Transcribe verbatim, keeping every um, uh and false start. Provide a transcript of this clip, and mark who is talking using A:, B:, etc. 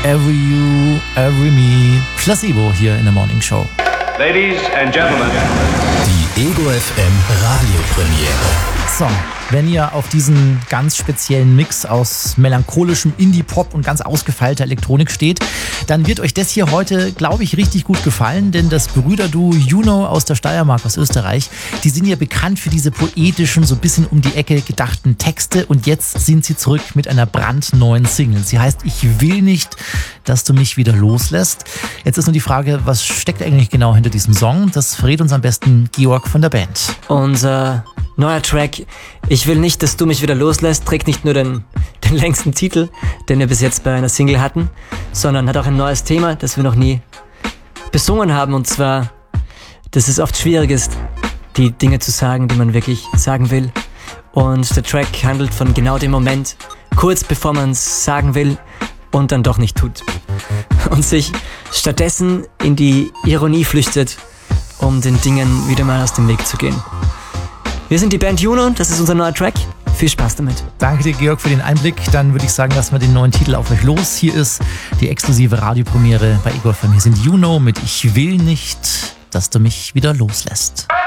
A: Every You, Every Me, Placebo hier in der Morning Show.
B: Ladies and Gentlemen.
C: Die Ego F M Radiopremiere.
A: So, wenn ihr auf diesen ganz speziellen Mix aus melancholischem Indie-Pop und ganz ausgefeilter Elektronik steht, dann wird euch das hier heute, glaube ich, richtig gut gefallen, denn das Brüderduo Juno aus der Steiermark, aus Österreich, die sind ja bekannt für diese poetischen, so ein bisschen um die Ecke gedachten Texte und jetzt sind sie zurück mit einer brandneuen Single. Sie heißt Ich will nicht, dass du mich wieder loslässt. Jetzt ist nur die Frage, was steckt eigentlich genau hinter diesem Song? Das verrät uns am besten Georg von der Band.
D: Unser neuer Track, Ich will nicht, dass du mich wieder loslässt, trägt nicht nur den, den längsten Titel, den wir bis jetzt bei einer Single hatten, sondern hat auch ein neues Thema, das wir noch nie besungen haben. Und zwar, dass es oft schwierig ist, die Dinge zu sagen, die man wirklich sagen will. Und der Track handelt von genau dem Moment, kurz bevor man es sagen will und dann doch nicht tut. Und sich stattdessen in die Ironie flüchtet, um den Dingen wieder mal aus dem Weg zu gehen. Wir sind die Band Juno, das ist unser neuer Track. Viel Spaß damit.
A: Danke dir, Georg, für den Einblick. Dann würde ich sagen, lassen wir den neuen Titel auf euch los. Hier ist die exklusive Radiopremiere bei Ego F M. Hier sind Juno mit Ich will nicht, dass du mich wieder loslässt.